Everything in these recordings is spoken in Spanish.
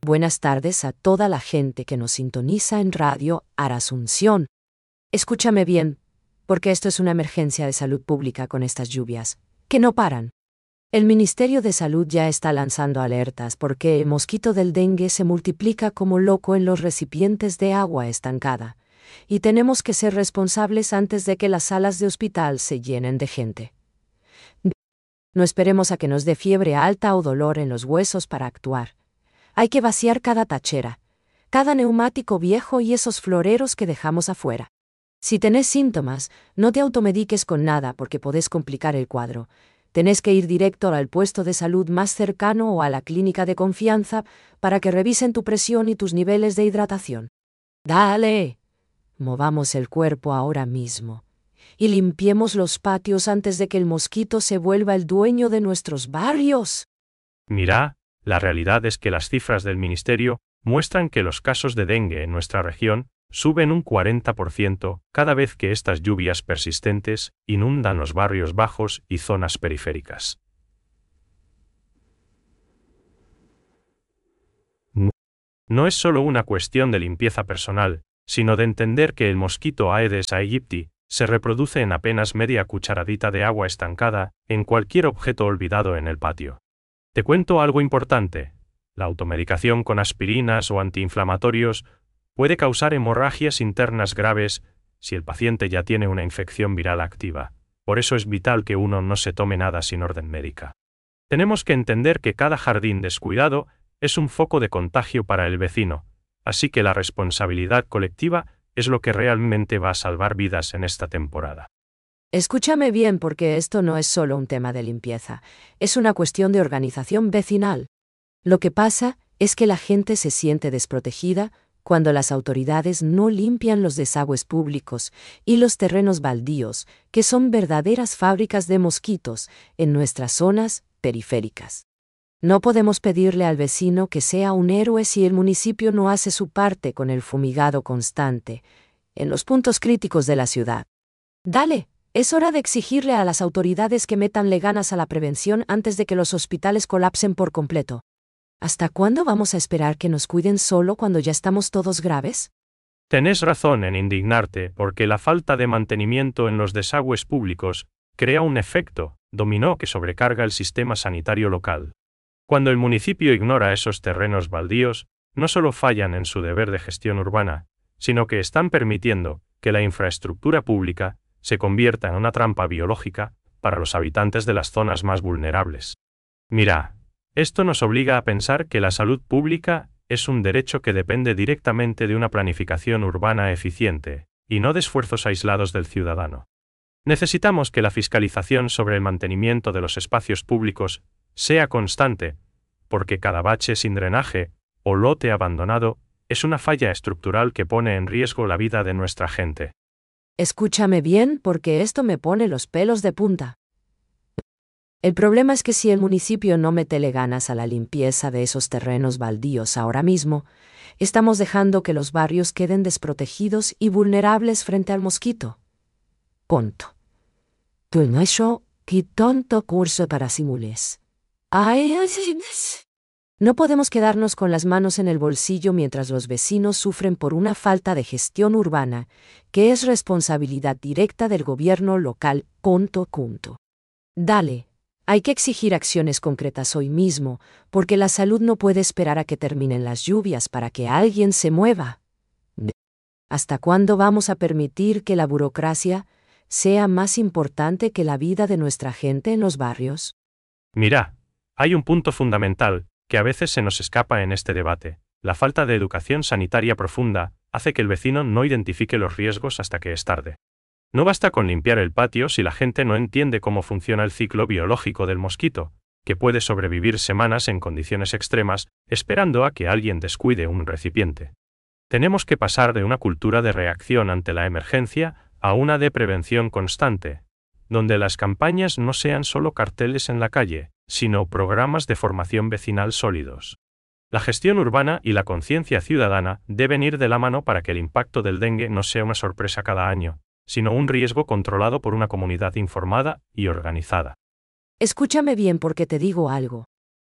Buenas tardes a toda la gente que nos sintoniza en Radio Asunción. Escúchame bien, porque esto es una emergencia de salud pública con estas lluvias, que no paran. El Ministerio de Salud ya está lanzando alertas porque el mosquito del dengue se multiplica como loco en los recipientes de agua estancada, y tenemos que ser responsables antes de que las salas de hospital se llenen de gente. No esperemos a que nos dé fiebre alta o dolor en los huesos para actuar. Hay que vaciar cada tachera, cada neumático viejo y esos floreros que dejamos afuera. Si tenés síntomas, no te automediques con nada porque podés complicar el cuadro. Tenés que ir directo al puesto de salud más cercano o a la clínica de confianza para que revisen tu presión y tus niveles de hidratación. ¡Dale! Movamos el cuerpo ahora mismo y limpiemos los patios antes de que el mosquito se vuelva el dueño de nuestros barrios. Mira, la realidad es que las cifras del Ministerio muestran que los casos de dengue en nuestra región suben un 40% cada vez que estas lluvias persistentes inundan los barrios bajos y zonas periféricas. No es solo una cuestión de limpieza personal, sino de entender que el mosquito Aedes aegypti se reproduce en apenas media cucharadita de agua estancada en cualquier objeto olvidado en el patio. Te cuento algo importante: la automedicación con aspirinas o antiinflamatorios puede causar hemorragias internas graves si el paciente ya tiene una infección viral activa. Por eso es vital que uno no se tome nada sin orden médica. Tenemos que entender que cada jardín descuidado es un foco de contagio para el vecino, así que la responsabilidad colectiva es lo que realmente va a salvar vidas en esta temporada. Escúchame bien porque esto no es solo un tema de limpieza, es una cuestión de organización vecinal. Lo que pasa es que la gente se siente desprotegida cuando las autoridades no limpian los desagües públicos y los terrenos baldíos, que son verdaderas fábricas de mosquitos en nuestras zonas periféricas. No podemos pedirle al vecino que sea un héroe si el municipio no hace su parte con el fumigado constante en los puntos críticos de la ciudad. Dale. Es hora de exigirle a las autoridades que metanle ganas a la prevención antes de que los hospitales colapsen por completo. ¿Hasta cuándo vamos a esperar que nos cuiden solo cuando ya estamos todos graves? Tenés razón en indignarte porque la falta de mantenimiento en los desagües públicos crea un efecto dominó que sobrecarga el sistema sanitario local. Cuando el municipio ignora esos terrenos baldíos, no solo fallan en su deber de gestión urbana, sino que están permitiendo que la infraestructura pública se convierta en una trampa biológica para los habitantes de las zonas más vulnerables. Mira, esto nos obliga a pensar que la salud pública es un derecho que depende directamente de una planificación urbana eficiente, y no de esfuerzos aislados del ciudadano. Necesitamos que la fiscalización sobre el mantenimiento de los espacios públicos sea constante, porque cada bache sin drenaje o lote abandonado es una falla estructural que pone en riesgo la vida de nuestra gente. Escúchame bien porque esto me pone los pelos de punta. El problema es que si el municipio no metele ganas a la limpieza de esos terrenos baldíos ahora mismo, estamos dejando que los barrios queden desprotegidos y vulnerables frente al mosquito. Punto. Tu no yo que tonto curso para simules. No podemos quedarnos con las manos en el bolsillo mientras los vecinos sufren por una falta de gestión urbana, que es responsabilidad directa del gobierno local. Dale, hay que exigir acciones concretas hoy mismo, porque la salud no puede esperar a que terminen las lluvias para que alguien se mueva. ¿Hasta cuándo vamos a permitir que la burocracia sea más importante que la vida de nuestra gente en los barrios? Mira, hay un punto fundamental que a veces se nos escapa en este debate. La falta de educación sanitaria profunda hace que el vecino no identifique los riesgos hasta que es tarde. No basta con limpiar el patio si la gente no entiende cómo funciona el ciclo biológico del mosquito, que puede sobrevivir semanas en condiciones extremas, esperando a que alguien descuide un recipiente. Tenemos que pasar de una cultura de reacción ante la emergencia a una de prevención constante, donde las campañas no sean solo carteles en la calle, sino programas de formación vecinal sólidos. La gestión urbana y la conciencia ciudadana deben ir de la mano para que el impacto del dengue no sea una sorpresa cada año, sino un riesgo controlado por una comunidad informada y organizada. Escúchame bien porque te digo algo.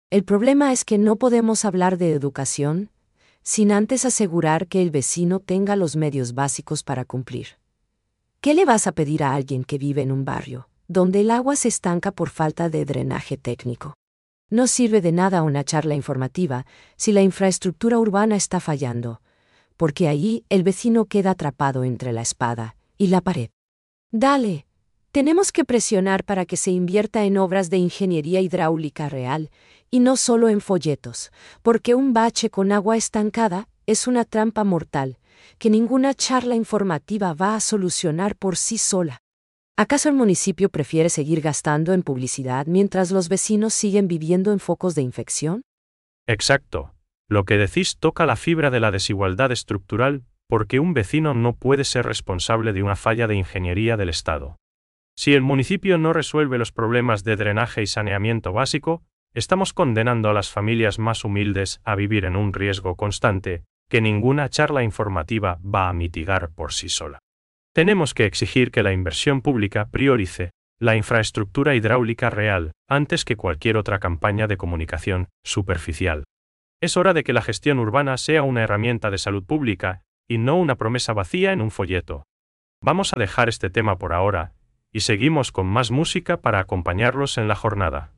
El problema es que no podemos hablar de educación sin antes asegurar que el vecino tenga los medios básicos para cumplir. ¿Qué le vas a pedir a alguien que vive en un barrio donde el agua se estanca por falta de drenaje técnico? No sirve de nada una charla informativa si la infraestructura urbana está fallando, porque ahí el vecino queda atrapado entre la espada y la pared. Dale, tenemos que presionar para que se invierta en obras de ingeniería hidráulica real y no solo en folletos, porque un bache con agua estancada es una trampa mortal que ninguna charla informativa va a solucionar por sí sola. ¿Acaso el municipio prefiere seguir gastando en publicidad mientras los vecinos siguen viviendo en focos de infección? Exacto. Lo que decís toca la fibra de la desigualdad estructural, porque un vecino no puede ser responsable de una falla de ingeniería del Estado. Si el municipio no resuelve los problemas de drenaje y saneamiento básico, estamos condenando a las familias más humildes a vivir en un riesgo constante que ninguna charla informativa va a mitigar por sí sola. Tenemos que exigir que la inversión pública priorice la infraestructura hidráulica real antes que cualquier otra campaña de comunicación superficial. Es hora de que la gestión urbana sea una herramienta de salud pública y no una promesa vacía en un folleto. Vamos a dejar este tema por ahora y seguimos con más música para acompañarlos en la jornada.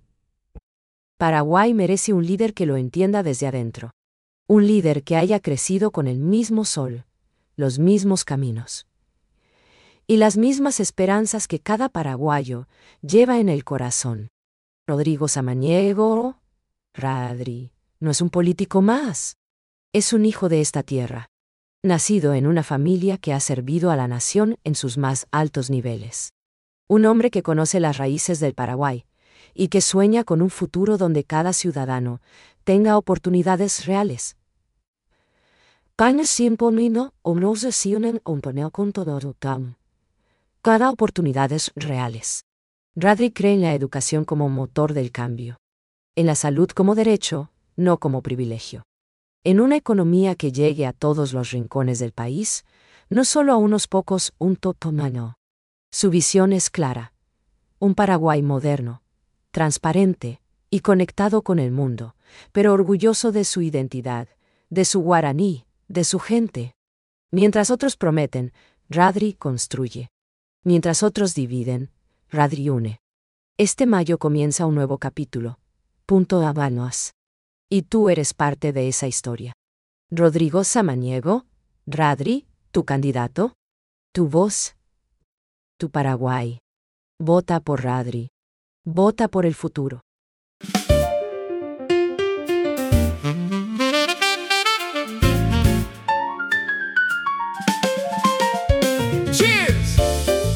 Paraguay merece un líder que lo entienda desde adentro. Un líder que haya crecido con el mismo sol, los mismos caminos y las mismas esperanzas que cada paraguayo lleva en el corazón. Rodrigo Samaniego, Radri, no es un político más. Es un hijo de esta tierra, nacido en una familia que ha servido a la nación en sus más altos niveles. Un hombre que conoce las raíces del Paraguay y que sueña con un futuro donde cada ciudadano tenga oportunidades reales. Cada oportunidades reales. Radri cree en la educación como motor del cambio. En la salud como derecho, no como privilegio. En una economía que llegue a todos los rincones del país, no solo a unos pocos, un totomano. Su visión es clara. Un Paraguay moderno, transparente y conectado con el mundo, pero orgulloso de su identidad, de su guaraní, de su gente. Mientras otros prometen, Radri construye. Mientras otros dividen, Radri une. Este mayo comienza un nuevo capítulo. Habanos. Y tú eres parte de esa historia. Rodrigo Samaniego, Radri, tu candidato, tu voz, tu Paraguay. Vota por Radri. Vota por el futuro.